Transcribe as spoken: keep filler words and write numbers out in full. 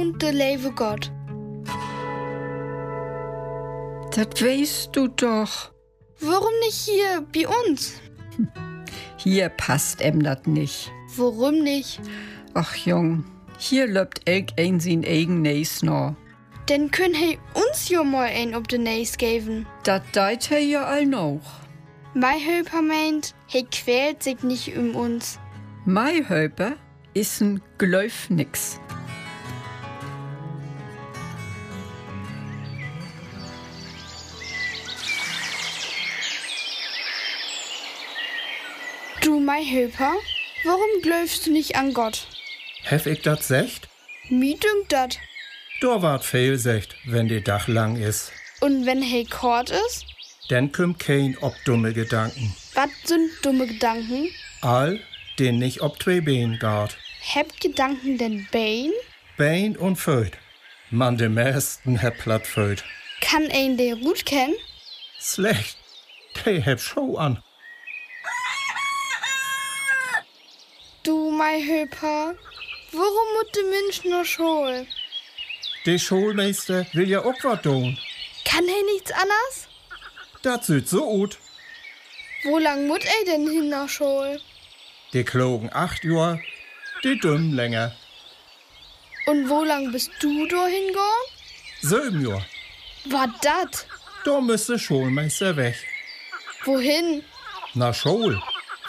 wohnt der liebe Gott? Das weißt du doch. Warum nicht hier bei uns? Hier passt em dat nicht. Warum nicht? Ach Jung, hier löbt elk ein sin eigen Neis no. Dann können he uns ja mal ein ob de Neis geben. Dat deit he ja all noch. Mei Höper meint, he quält sich nicht um uns. Mei Höper is n Gläuf nix. Du, Mei Höper, warum glaubst du nicht an Gott? Hef ich dat secht? Mi dünkt dat. Da wart viel secht, wenn die Dach lang is. Und wenn he kort ist? Dann kümmt kein ob dumme Gedanken. Wat sind dumme Gedanken? All, den nicht ob zwei Bein gart. Hebt Gedanken denn Bein? Bein und Föt. Man de meisten heb platt Föt. Kann ein de gut kennen? Schlecht. De heb Show an. Du, Mei Höper, warum muss de Mensch nur Schul? De Schulmeister will ja auch wat tun. Kann he nichts anders? Dat sieht so gut. Wo lang muss er denn hin nach Schul? Die klogen acht Jahr, die dümmen länger. Und wo lang bist du da hingegangen? Sieben Jahr. War dat? Da müsste Schulmeister weg. Wohin? Na Schul.